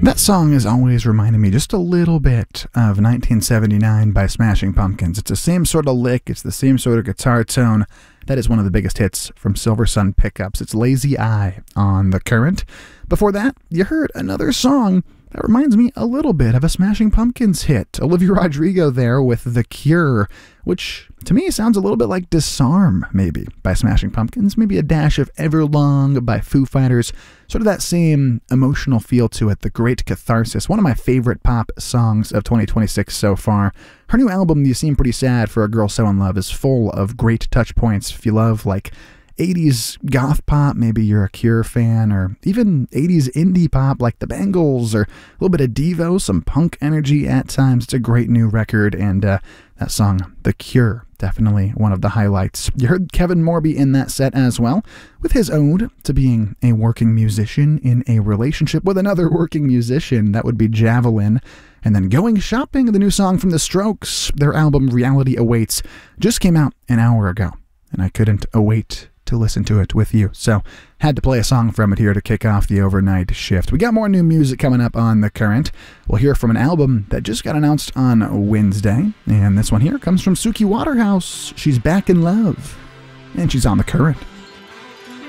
That song has always reminded me just a little bit of 1979 by Smashing Pumpkins. It's the same sort of lick, it's the same sort of guitar tone. That is one of the biggest hits from Silver Sun Pickups. It's Lazy Eye on The Current. Before that, you heard another song that reminds me a little bit of a Smashing Pumpkins hit. Olivia Rodrigo there with The Cure, which to me sounds a little bit like Disarm, maybe, by Smashing Pumpkins. Maybe a dash of Everlong by Foo Fighters. Sort of that same emotional feel to it. The Great Catharsis, one of my favorite pop songs of 2026 so far. Her new album, You Seem Pretty Sad for a Girl So In Love, is full of great touch points. If you love, like, 80s goth pop, maybe you're a Cure fan, or even 80s indie pop like the Bangles, or a little bit of Devo, some punk energy at times. It's a great new record, and that song, The Cure, definitely one of the highlights. You heard Kevin Morby in that set as well, with his ode to being a working musician in a relationship with another working musician. That would be Javelin. And then Going Shopping, the new song from The Strokes. Their album Reality Awaits just came out an hour ago, and I couldn't await to listen to it with you. So, had to play a song from it here to kick off the overnight shift. We got more new music coming up on The Current. We'll hear from an album that just got announced on Wednesday, and this one here comes from Suki Waterhouse. She's Back in Love, and she's on The Current.